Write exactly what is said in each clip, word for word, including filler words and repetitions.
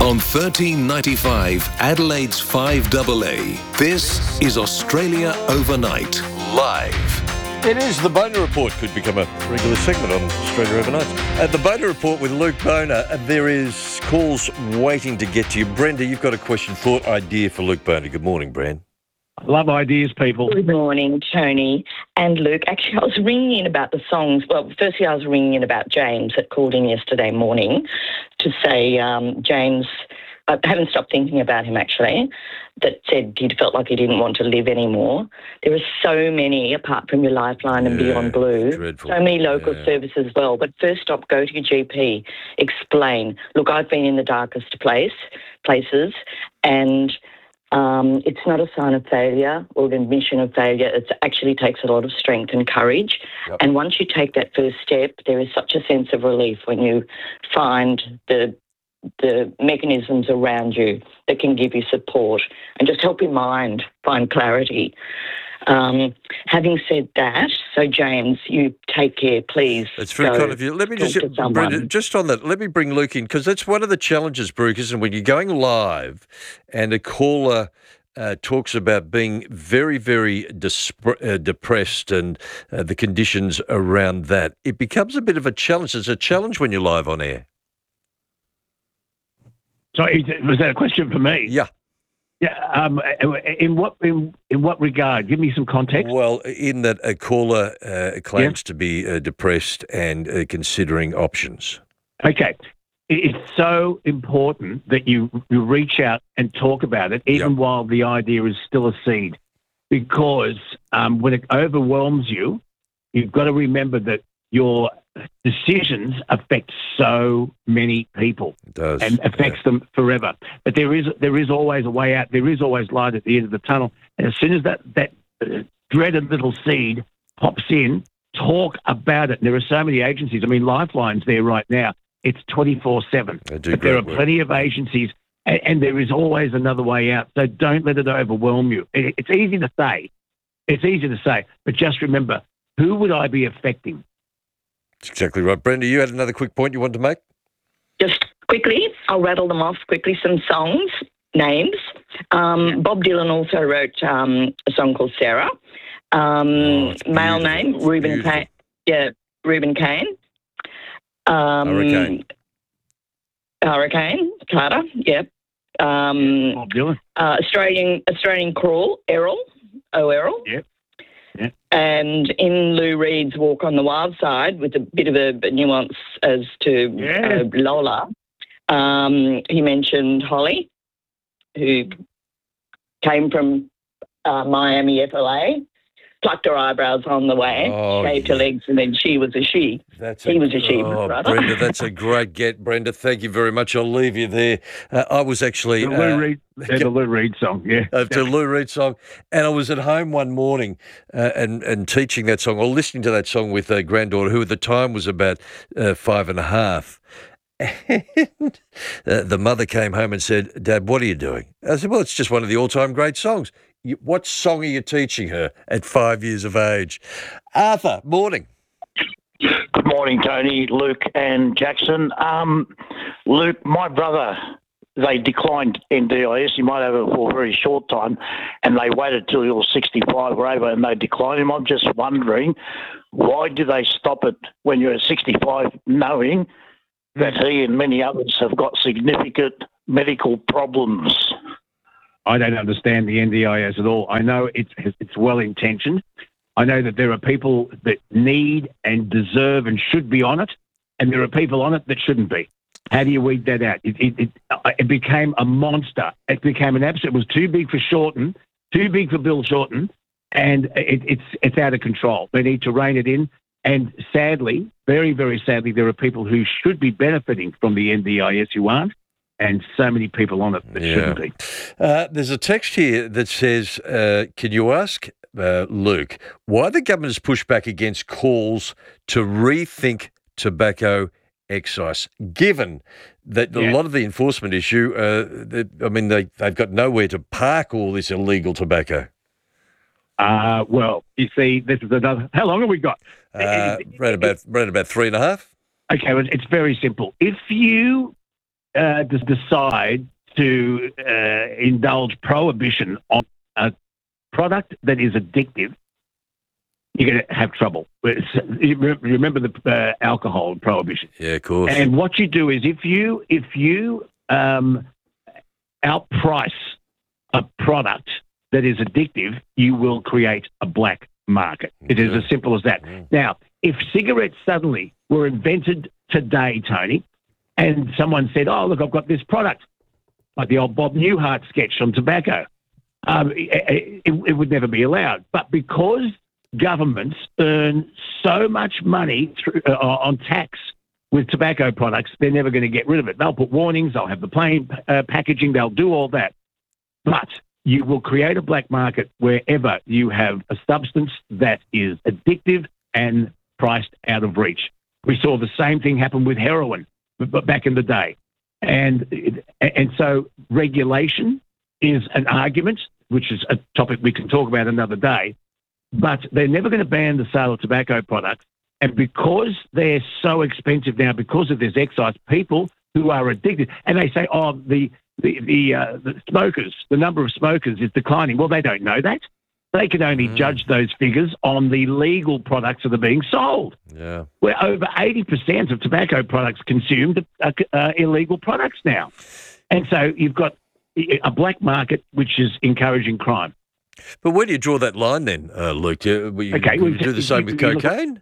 On thirteen ninety-five, Adelaide's five A A, this is Australia Overnight, live. It is. The Boner Report could become a regular segment on Australia Overnight. At the Boner Report with Luke Boner, there is calls waiting to get to you. Brenda, you've got a question, thought, idea for Luke Boner. Good morning, Bran. I love ideas, people. Good morning, Tony and Luke. Actually, I was ringing in about the songs. Well, firstly, I was ringing in about James that called in yesterday morning to say um, James, I haven't stopped thinking about him actually, that said he felt like he didn't want to live anymore. There are so many, apart from your Lifeline and Yeah, Beyond Blue, dreadful. so many local Yeah. services as well. But first stop, go to your G P, explain. Look, I've been in the darkest place, places, and Um, it's not a sign of failure or an admission of failure. It actually takes a lot of strength and courage. Yep. And once you take that first step, there is such a sense of relief when you find the the mechanisms around you that can give you support and just help your mind find clarity. Um, having said that, so James, you take care, please. That's very go kind of you. Let me talk just, to someone. Brenda, just on that, let me bring Luke in, because that's one of the challenges, Brooke, isn't it? When you're going live and a caller uh, talks about being very, very dispre- uh, depressed and uh, the conditions around that, it becomes a bit of a challenge. It's a challenge when you're live on air. So, is it- was that a question for me? Yeah. Yeah. Um, in what in, in what regard? Give me some context. Well, in that a caller uh, claims to be uh, depressed and uh, considering options. Okay. It- It's so important that you, you reach out and talk about it, even Yep. while the idea is still a seed, because um, when it overwhelms you, you've got to remember that your decisions affect so many people It does. and affects them forever. But there is there is always a way out. There is always light at the end of the tunnel. And as soon as that that uh, dreaded little seed pops in, talk about it. And there are so many agencies. I mean, Lifeline's there right now. It's twenty-four seven. They do But there are great work. plenty of agencies, and, and there is always another way out. So don't let it overwhelm you. It, it's easy to say. It's easy to say. But just remember, who would I be affecting? That's exactly right. Brenda, you had another quick point you wanted to make? Just quickly, I'll rattle them off quickly, some songs, names. Um, Bob Dylan also wrote um, a song called Sarah. Um, Oh, it's male beautiful. name, It's Reuben beautiful. Kane. Yeah, Reuben Kane. Um, Hurricane. Hurricane, Carter, yep. Um, Bob Dylan. uh, Australian Australian Crawl, Errol, oh Errol. Yep. Yep. And in Lou Reed's Walk on the Wild Side, with a bit of a nuance as to Yeah. uh, Lola, um, he mentioned Holly, who came from uh, Miami F L A, plucked her eyebrows on the way, Oh, shaved her yeah. legs, and then she was a she. That's He was a she, oh, brother. Brenda, that's a great get, Brenda. Thank you very much. I'll leave you there. Uh, I was actually The Lou uh, Reed, yeah, the Lou Reed song, yeah. uh, to Lou Reed song, and I was at home one morning uh, and and teaching that song or listening to that song with a granddaughter who at the time was about uh, five and a half. And uh, the mother came home and said, "Dad, what are you doing?" I said, "Well, it's just one of the all-time great songs." You, what song are you teaching her at five years of age? Arthur, morning. Good morning, Tony, Luke, and Jackson. Um, Luke, my brother, they declined N D I S. He might have it for a very short time, and they waited till he was sixty-five or over, and they declined him. I'm just wondering, why do they stop it when you're at sixty-five, knowing that he and many others have got significant medical problems? I don't understand the N D I S at all. I know it's it's well intentioned. I know that there are people that need and deserve and should be on it, and there are people on it that shouldn't be. How do you weed that out? It it, it, it became a monster. It became an absolute. It was too big for Shorten, too big for Bill Shorten, and it, it's it's out of control. They need to rein it in. And sadly, very very sadly, there are people who should be benefiting from the N D I S who aren't. And so many people on it that Yeah. shouldn't be. Uh, there's a text here that says, uh, can you ask uh, Luke why the government has pushed back against calls to rethink tobacco excise, given that Yeah. a lot of the enforcement issue, uh, they, I mean, they, they've got nowhere to park all this illegal tobacco. Uh, well, you see, this is another. How long have we got? Uh, around about, around about three and a half. Okay, well, it's very simple. If you uh, just decide to uh, indulge prohibition on a product that is addictive, you're going to have trouble. You remember the uh, alcohol prohibition? Yeah, of course. And what you do is if you if you um, outprice a product that is addictive, you will create a black market. It is as simple as that. Mm. Now, if cigarettes suddenly were invented today, Tony, and someone said, "Oh, look, I've got this product," like the old Bob Newhart sketch on tobacco, um, it, it, it would never be allowed. But because governments earn so much money through, uh, on tax with tobacco products, they're never going to get rid of it. They'll put warnings, they'll have the plain uh, packaging, they'll do all that. But you will create a black market wherever you have a substance that is addictive and priced out of reach. We saw the same thing happen with heroin but back in the day. And, and so regulation is an argument, which is a topic we can talk about another day, but they're never going to ban the sale of tobacco products. And because they're so expensive now, because of this excise, people who are addicted, and they say, oh, the the the, uh, the smokers, the number of smokers is declining. Well, they don't know that. They can only mm. judge those figures on the legal products that are being sold. Yeah, where over eighty percent of tobacco products consumed are uh, illegal products now. And so you've got a black market which is encouraging crime. But where do you draw that line then, uh, Luke? You, will you, okay, will well, you do the same with cocaine?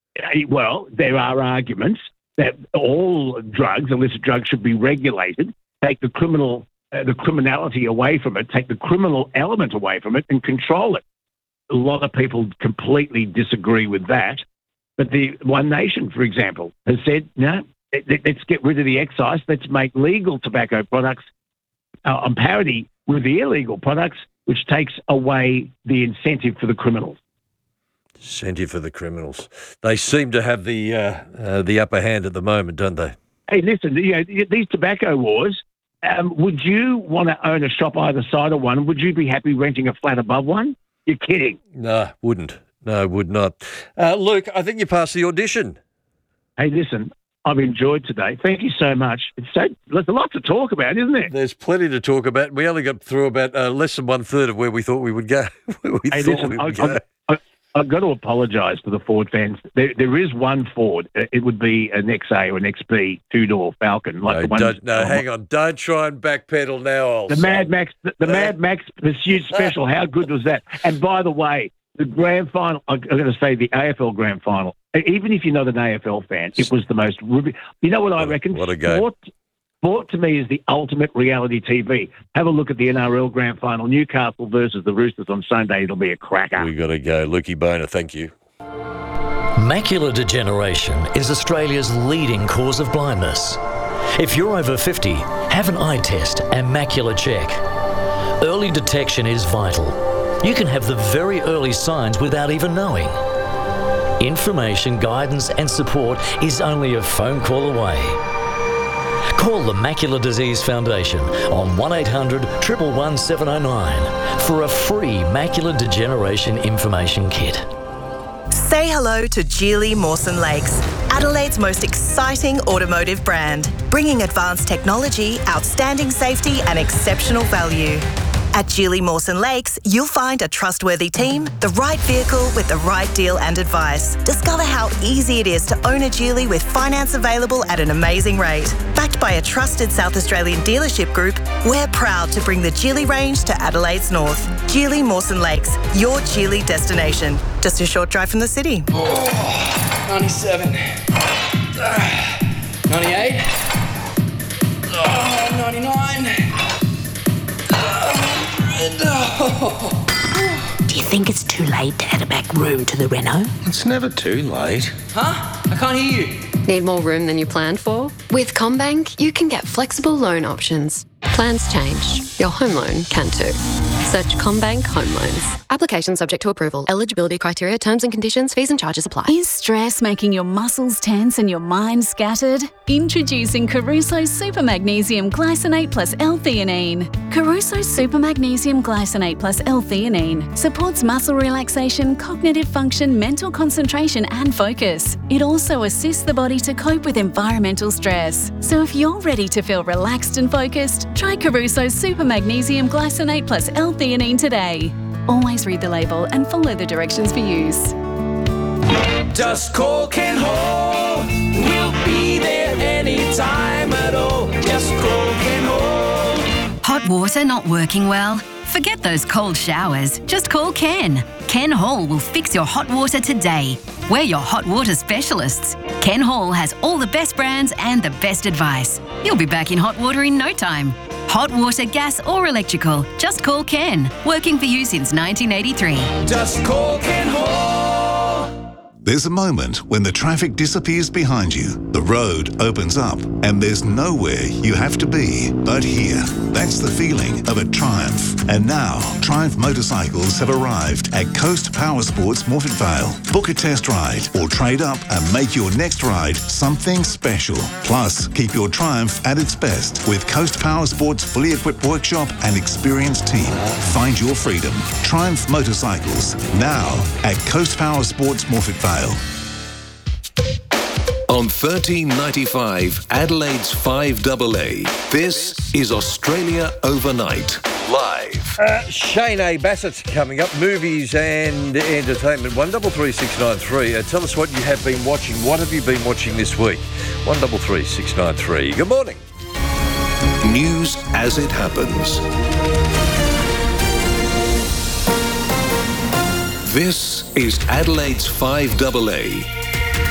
Well, there are arguments that all drugs, illicit drugs, should be regulated, take the criminal, uh, the criminality away from it, take the criminal element away from it and control it. A lot of people completely disagree with that. But the One Nation, for example, has said, no, let's get rid of the excise. Let's make legal tobacco products uh, on parity with the illegal products, which takes away the incentive for the criminals. Incentive for the criminals. They seem to have the uh, uh, the upper hand at the moment, don't they? Hey, listen, you know, these tobacco wars, um, would you want to own a shop either side of one? Would you be happy renting a flat above one? You're kidding. No, wouldn't. No, would not. Uh, Luke, I think you passed the audition. Hey, listen, I've enjoyed today. Thank you so much. It's so there's a lot to talk about, isn't there? There's plenty to talk about. We only got through about uh, less than one third of where we thought we would go. where we hey, thought listen, we I, would go. I, I, I've got to apologise to the Ford fans. There, there is one Ford. It would be an X A or an X B two-door Falcon. Like no, the one don't, no hang on. Don't try and backpedal now, old The son. Mad Max, the, the Mad Max Pursuit Special. How good was that? And by the way, the grand final, I'm going to say the A F L grand final, even if you're not an A F L fan, it was the most... You know what I reckon? What a game. Sport, sport to me is the ultimate reality T V. Have a look at the N R L grand final, Newcastle versus the Roosters on Sunday. It'll be a cracker. We got to go. Lukey Boner, thank you. Macular degeneration is Australia's leading cause of blindness. If you're over fifty, have an eye test and macular check. Early detection is vital. You can have the very early signs without even knowing. Information, guidance and support is only a phone call away. Call the Macular Disease Foundation on one eight hundred, one one one, seven oh nine for a free macular degeneration information kit. Say hello to Geely Mawson Lakes, Adelaide's most exciting automotive brand, bringing advanced technology, outstanding safety and exceptional value. At Geely Mawson Lakes, you'll find a trustworthy team, the right vehicle with the right deal and advice. Discover how easy it is to own a Geely with finance available at an amazing rate. Backed by a trusted South Australian dealership group, we're proud to bring the Geely range to Adelaide's north. Geely Mawson Lakes, your Geely destination. Just a short drive from the city. Oh, ninety-seven. Uh, ninety-eight. Oh, ninety-nine. Do you think it's too late to add a back room to the Renault? It's never too late. Huh? I can't hear you. Need more room than you planned for? With CommBank, you can get flexible loan options. Plans change. Your home loan can too. Search CommBank Home Loans. Application subject to approval. Eligibility criteria, terms and conditions, fees and charges apply. Is stress making your muscles tense and your mind scattered? Introducing Caruso Super Magnesium Glycinate plus L-theanine. Caruso Super Magnesium Glycinate plus L-theanine supports muscle relaxation, cognitive function, mental concentration and focus. It also assists the body to cope with environmental stress. So if you're ready to feel relaxed and focused, try Caruso Super Magnesium Glycinate plus L-theanine today. Always read the label and follow the directions for use. Just call Ken Hall. We'll be there anytime at all. Just call Ken Hall. Hot water not working well? Forget those cold showers. Just call Ken. Ken Hall will fix your hot water today. We're your hot water specialists. Ken Hall has all the best brands and the best advice. You'll be back in hot water in no time. Hot water, gas or electrical, just call Ken. Working for you since nineteen eighty-three. Just call Ken Hall. There's a moment when the traffic disappears behind you, the road opens up, and there's nowhere you have to be but here. That's the feeling of a Triumph. And now, Triumph motorcycles have arrived at Coast Power Sports Morphett Vale. Book a test ride or trade up and make your next ride something special. Plus, keep your Triumph at its best with Coast Power Sports' fully equipped workshop and experienced team. Find your freedom. Triumph Motorcycles, now at Coast Power Sports Morphett Vale. On thirteen ninety-five, Adelaide's five A A, this is Australia Overnight, live. Uh, Shane A. Bassett's coming up, movies and entertainment. one double three six nine three. Uh, tell us what you have been watching. What have you been watching this week? one double three six nine three. Good morning. News as it happens. This is Adelaide's five A A.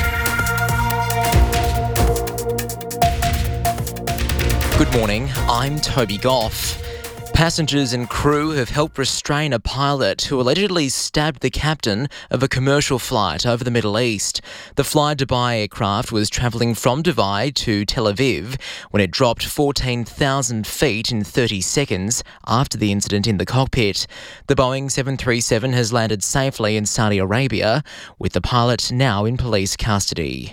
Good morning, I'm Toby Goff. Passengers and crew have helped restrain a pilot who allegedly stabbed the captain of a commercial flight over the Middle East. The Fly Dubai aircraft was travelling from Dubai to Tel Aviv when it dropped fourteen thousand feet in thirty seconds after the incident in the cockpit. The Boeing seven thirty-seven has landed safely in Saudi Arabia, with the pilot now in police custody.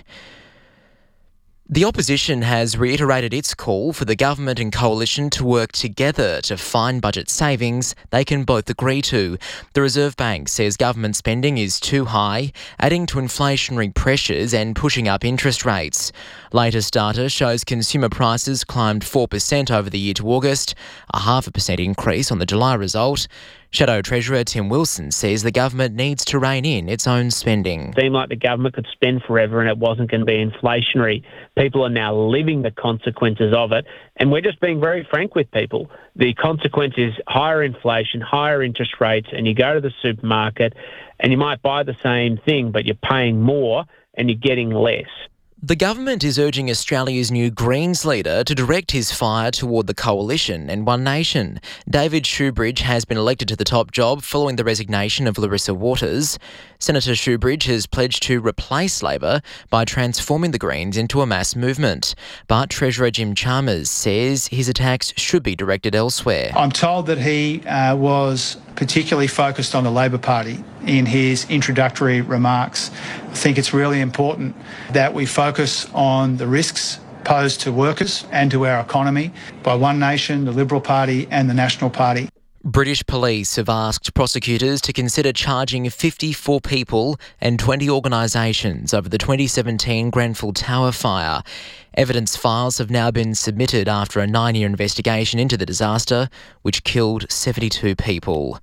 The opposition has reiterated its call for the government and coalition to work together to find budget savings they can both agree to. The Reserve Bank says government spending is too high, adding to inflationary pressures and pushing up interest rates. Latest data shows consumer prices climbed four percent over the year to August, a half a percent increase on the July result. Shadow Treasurer Tim Wilson says the government needs to rein in its own spending. It seemed like the government could spend forever and it wasn't going to be inflationary. People are now living the consequences of it, and we're just being very frank with people. The consequence is higher inflation, higher interest rates, and you go to the supermarket and you might buy the same thing, but you're paying more and you're getting less. The government is urging Australia's new Greens leader to direct his fire toward the coalition and One Nation. David Shoebridge has been elected to the top job following the resignation of Larissa Waters. Senator Shoebridge has pledged to replace Labor by transforming the Greens into a mass movement. But Treasurer Jim Chalmers says his attacks should be directed elsewhere. I'm told that he uh, was particularly focused on the Labor Party in his introductory remarks. I think it's really important that we focus on the risks posed to workers and to our economy by One Nation, the Liberal Party and the National Party. British police have asked prosecutors to consider charging fifty-four people and twenty organisations over the twenty seventeen Grenfell Tower fire. Evidence files have now been submitted after a nine-year investigation into the disaster, which killed seventy-two people.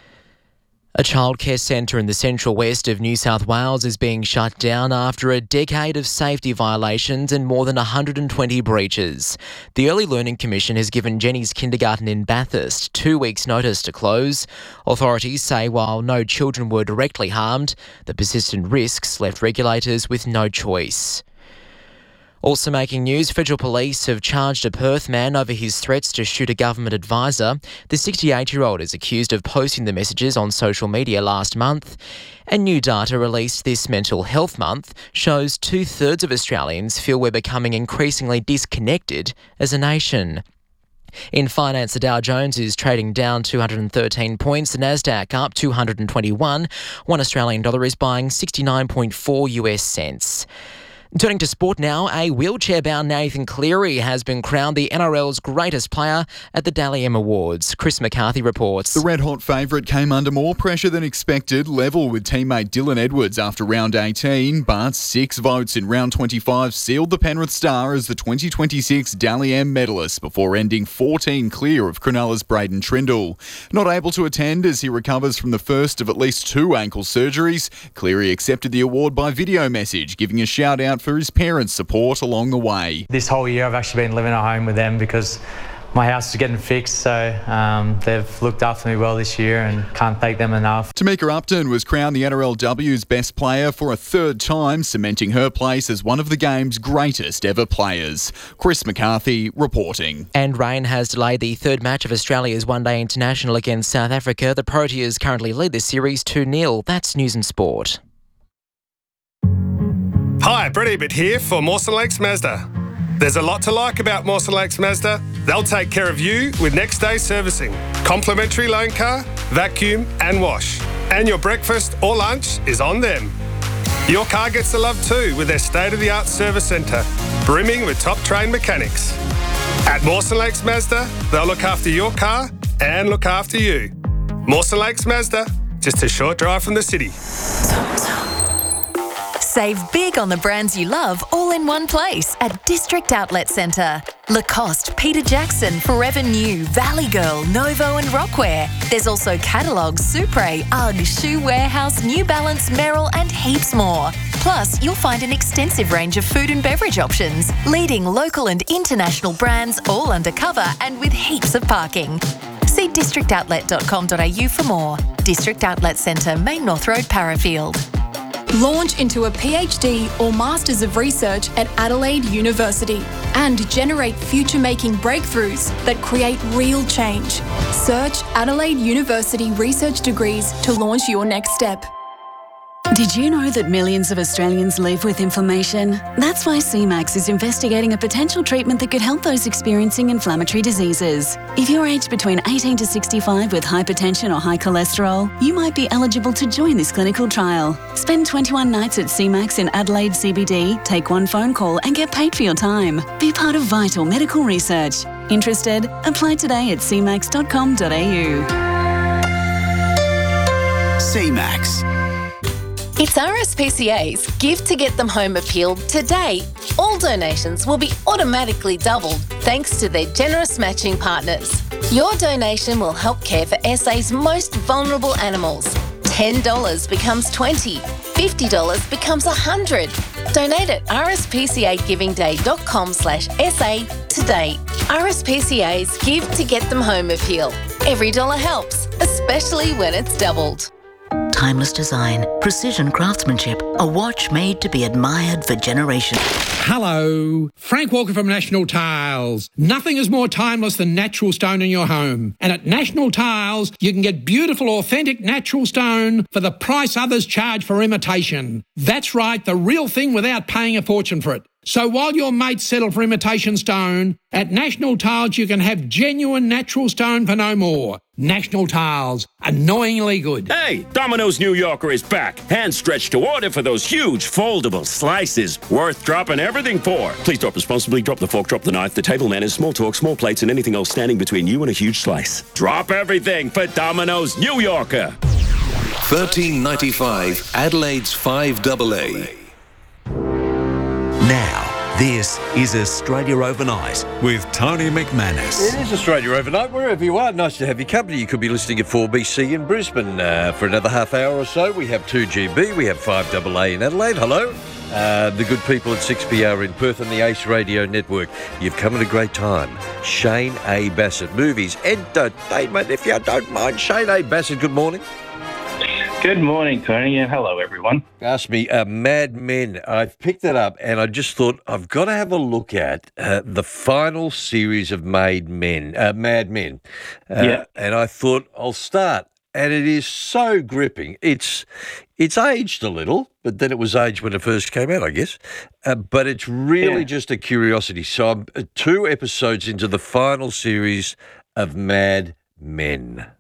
A childcare centre in the central west of New South Wales is being shut down after a decade of safety violations and more than one hundred twenty breaches. The Early Learning Commission has given Jenny's Kindergarten in Bathurst two weeks' notice to close. Authorities say while no children were directly harmed, the persistent risks left regulators with no choice. Also making news, federal police have charged a Perth man over his threats to shoot a government advisor. The sixty-eight-year-old is accused of posting the messages on social media last month. And new data released this Mental Health Month shows two-thirds of Australians feel we're becoming increasingly disconnected as a nation. In finance, the Dow Jones is trading down two hundred thirteen points. The Nasdaq up two hundred twenty-one. One Australian dollar is buying sixty-nine point four U S cents. Turning to sport now, a wheelchair-bound Nathan Cleary has been crowned the N R L's greatest player at the Dally M Awards. Chris McCarthy reports. The red-hot favourite came under more pressure than expected, level with teammate Dylan Edwards after round eighteen, but six votes in round twenty-five sealed the Penrith star as the twenty twenty-six Dally M medalist before ending fourteen clear of Cronulla's Braden Trindle. Not able to attend as he recovers from the first of at least two ankle surgeries, Cleary accepted the award by video message, giving a shout-out for his parents' support along the way. This whole year I've actually been living at home with them because my house is getting fixed, so um, they've looked after me well this year and can't thank them enough. Tamika Upton was crowned the N R L W's best player for a third time, cementing her place as one of the game's greatest ever players. Chris McCarthy reporting. And rain has delayed the third match of Australia's one-day international against South Africa. The Proteas currently lead the series two nil. That's News and Sport. Hi, Brett Ebert here for Mawson Lakes Mazda. There's a lot to like about Mawson Lakes Mazda. They'll take care of you with next day servicing, complimentary loan car, vacuum and wash. And your breakfast or lunch is on them. Your car gets the love too with their state-of-the-art service centre, brimming with top-trained mechanics. At Mawson Lakes Mazda, they'll look after your car and look after you. Mawson Lakes Mazda, just a short drive from the city. Save big on the brands you love all in one place at District Outlet Centre. Lacoste, Peter Jackson, Forever New, Valley Girl, Novo and Rockwear. There's also catalogues, Supre, UGG, Shoe Warehouse, New Balance, Merrill and heaps more. Plus, you'll find an extensive range of food and beverage options, leading local and international brands all undercover and with heaps of parking. See district outlet dot com dot a u for more. District Outlet Centre, Main North Road, Parafield. Launch into a PhD or Masters of Research at Adelaide University and generate future-making breakthroughs that create real change. Search Adelaide University Research Degrees to launch your next step. Did you know that millions of Australians live with inflammation? That's why C MAX is investigating a potential treatment that could help those experiencing inflammatory diseases. If you're aged between eighteen to sixty-five with hypertension or high cholesterol, you might be eligible to join this clinical trial. Spend twenty-one nights at C MAX in Adelaide C B D, take one phone call and get paid for your time. Be part of vital medical research. Interested? Apply today at c max dot com dot a u. C MAX. It's R S P C A's Give to Get Them Home appeal today. All donations will be automatically doubled thanks to their generous matching partners. Your donation will help care for S A's most vulnerable animals. ten dollars becomes twenty dollars, fifty dollars becomes one hundred dollars. Donate at r s p c a giving day dot com slash s a today. R S P C A's Give to Get Them Home appeal. Every dollar helps, especially when it's doubled. Timeless design, precision craftsmanship, a watch made to be admired for generations. Hello, Frank Walker from National Tiles. Nothing is more timeless than natural stone in your home. And at National Tiles, you can get beautiful, authentic natural stone for the price others charge for imitation. That's right, the real thing without paying a fortune for it. So while your mates settle for imitation stone, at National Tiles you can have genuine natural stone for no more. National Tiles, annoyingly good. Hey, Domino's New Yorker is back. Hand stretched to order for those huge foldable slices. Worth dropping everything for. Please drop responsibly. Drop the fork, drop the knife, the table manners, small talk, small plates, and anything else standing between you and a huge slice. Drop everything for Domino's New Yorker. thirteen ninety-five Adelaide's five double A. Now, this is Australia Overnight with Tony McManus. It is Australia Overnight, wherever you are. Nice to have your company. You could be listening at four B C in Brisbane uh, for another half hour or so. We have two G B, we have five double A in Adelaide. Hello. Uh, the good people at six P R in Perth and the Ace Radio Network. You've come at a great time. Shane A. Bassett, movies, entertainment, if you don't mind. Shane A. Bassett, good morning. Good morning, Tony, and hello, everyone. Ask me, uh, Mad Men. I've picked it up, and I just thought I've got to have a look at uh, the final series of Made Men, uh, Mad Men. Uh, yeah. And I thought I'll start, and it is so gripping. It's It's aged a little, but then it was aged when it first came out, I guess. Uh, but it's really Yeah. just a curiosity. So I'm uh, two episodes into the final series of Mad Men.